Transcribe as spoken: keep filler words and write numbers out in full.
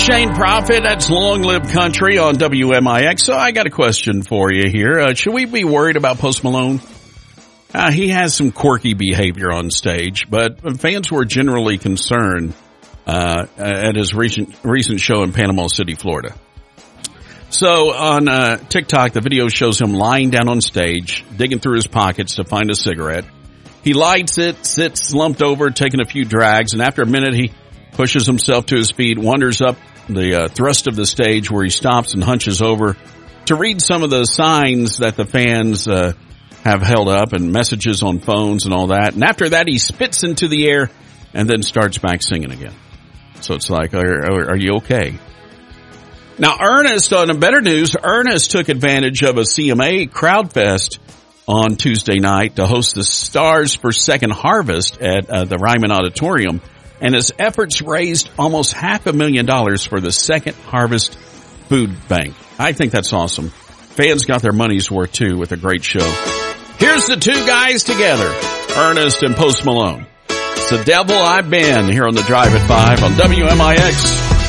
Shane Prophet, that's Long Live Country on W M I X. So I got a question for you here. Uh, should we be worried about Post Malone? Uh, he has some quirky behavior on stage, but fans were generally concerned uh, at his recent recent show in Panama City, Florida. So on uh, TikTok, the video shows him lying down on stage, digging through his pockets to find a cigarette. He lights it, sits slumped over, taking a few drags, and after a minute, he pushes himself to his feet, wanders up the uh, thrust of the stage where he stops and hunches over to read some of the signs that the fans uh, have held up and messages on phones and all that. And after that, he spits into the air and then starts back singing again. So it's like, are, are you okay? Now, Ernest, on a better news, Ernest took advantage of a C M A crowd fest on Tuesday night to host the Stars for Second Harvest at uh, the Ryman Auditorium. And his efforts raised almost half a million dollars for the Second Harvest Food Bank. I think that's awesome. Fans got their money's worth, too, with a great show. Here's the two guys together, Ernest and Post Malone. It's the devil I've been here on the Drive at five on W M I X.